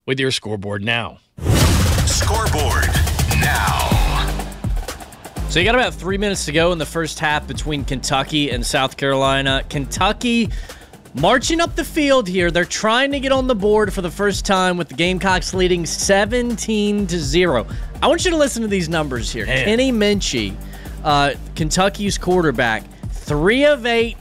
with your scoreboard now. Scoreboard now. So you got about 3 minutes to go in the first half between Kentucky and South Carolina. Kentucky marching up the field here. They're trying to get on the board for the first time with the Gamecocks leading 17-0. I want you to listen to these numbers here. Man. Kenny Minchie, Kentucky's quarterback, 3 of 8,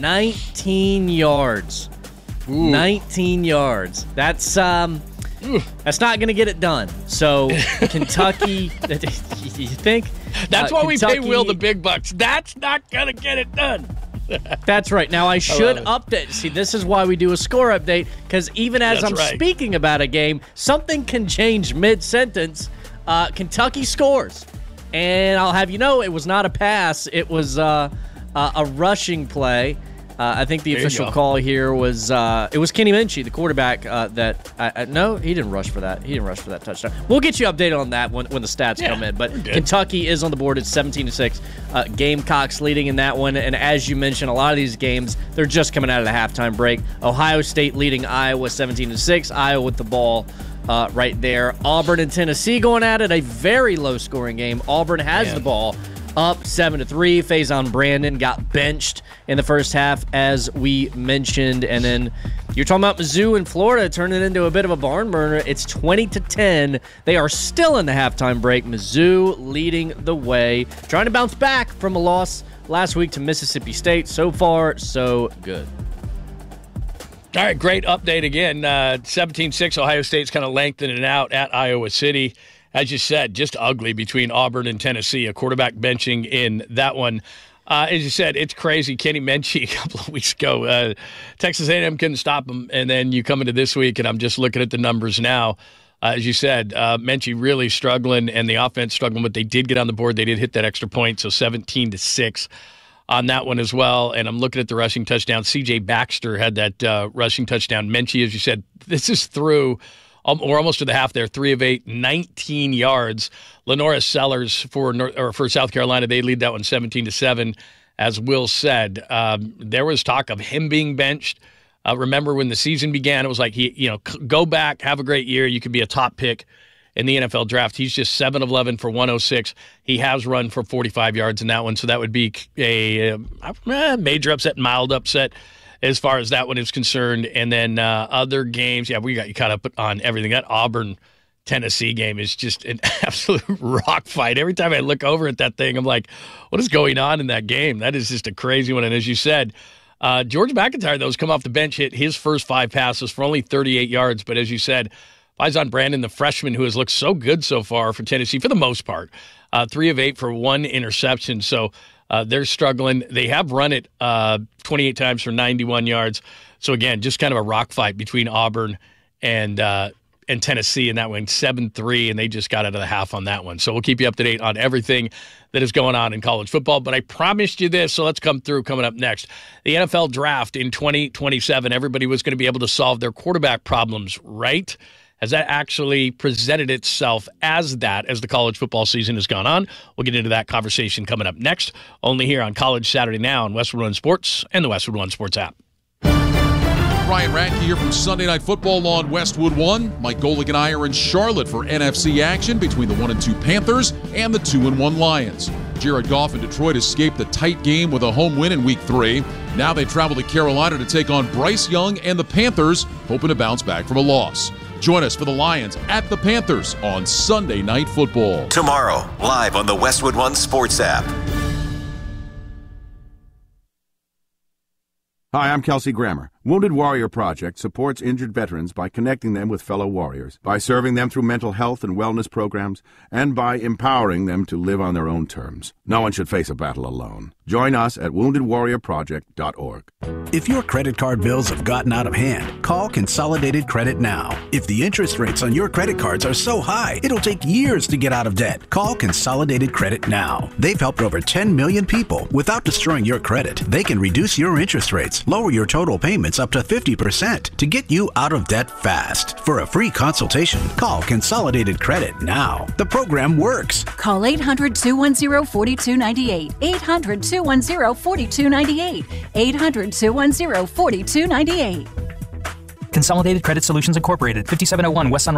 19 yards. Ooh. 19 yards. That's not going to get it done. So Kentucky, you think? That's why Kentucky, we pay Will the big bucks. That's not going to get it done. That's right. Now, I should update. See, this is why we do a score update, because even as I'm speaking about a game, something can change mid-sentence. Kentucky scores. And I'll have you know, it was not a pass. It was a rushing play. I think the official call here was it was Kenny Minchie, the quarterback. No, he didn't rush for that. He didn't rush for that touchdown. We'll get you updated on that when the stats come in. But Kentucky is on the board at 17-6. Gamecocks leading in that one. And as you mentioned, a lot of these games they're just coming out of the halftime break. Ohio State leading Iowa 17-6. Iowa with the ball right there. Auburn and Tennessee going at it. A very low scoring game. Auburn has the ball. Up 7-3. Faison Brandon got benched in the first half, as we mentioned. And then you're talking about Mizzou in Florida turning it into a bit of a barn burner. It's 20-10. They are still in the halftime break. Mizzou leading the way, trying to bounce back from a loss last week to Mississippi State. So far, so good. All right, great update again. 17-6, Ohio State's kind of lengthening it out at Iowa City. As you said, just ugly between Auburn and Tennessee. A quarterback benching in that one. As you said, it's crazy. Kenny Minchie a couple of weeks ago, Texas A&M couldn't stop him. And then you come into this week, and I'm just looking at the numbers now. As you said, Minchie really struggling, and the offense struggling, but they did get on the board. They did hit that extra point, so 17-6 on that one as well. And I'm looking at the rushing touchdown. C.J. Baxter had that rushing touchdown. Minchie, as you said, this is through – we're almost to the half there. 3 of 8, 19 yards. Lenora Sellers for South Carolina, they lead that one 17-7. As Will said, there was talk of him being benched. Remember when the season began, it was like go back, have a great year. You could be a top pick in the NFL draft. He's just 7 of 11 for 106. He has run for 45 yards in that one, so that would be a major upset, mild upset, as far as that one is concerned. And then other games, we got you caught up on everything. That Auburn-Tennessee game is just an absolute rock fight. Every time I look over at that thing, I'm like, what is going on in that game? That is just a crazy one. And as you said, George McIntyre, though, has come off the bench, hit his first 5 passes for only 38 yards. But as you said, Faison Brandon, the freshman who has looked so good so far for Tennessee, for the most part, 3 of 8 for 1 interception. So they're struggling. They have run it 28 times for 91 yards. So, again, just kind of a rock fight between Auburn and Tennessee, and that went 7-3, and they just got out of the half on that one. So we'll keep you up to date on everything that is going on in college football. But I promised you this, so let's come through coming up next. The NFL draft in 2027, everybody was going to be able to solve their quarterback problems, right? Has that actually presented itself as that as the college football season has gone on? We'll get into that conversation coming up next, only here on College Saturday Now on Westwood One Sports and the Westwood One Sports app. Ryan Radke here from Sunday Night Football on Westwood One. Mike Golick and I are in Charlotte for NFC action between the 1-2 Panthers and the 2-1 Lions. Jared Goff and Detroit escaped the tight game with a home win in Week 3. Now they travel to Carolina to take on Bryce Young and the Panthers, hoping to bounce back from a loss. Join us for the Lions at the Panthers on Sunday Night Football. Tomorrow, live on the Westwood One Sports app. Hi, I'm Kelsey Grammer. Wounded Warrior Project supports injured veterans by connecting them with fellow warriors, by serving them through mental health and wellness programs, and by empowering them to live on their own terms. No one should face a battle alone. Join us at woundedwarriorproject.org. If your credit card bills have gotten out of hand, call Consolidated Credit now. If the interest rates on your credit cards are so high, it'll take years to get out of debt. Call Consolidated Credit now. They've helped over 10 million people without destroying your credit. They can reduce your interest rates, lower your total payments up to 50% to get you out of debt fast. For a free consultation, call Consolidated Credit now. The program works. Call 800-210-4298. 800-210-4298. 800-210-4298. Consolidated Credit Solutions Incorporated, 5701 West Sunrise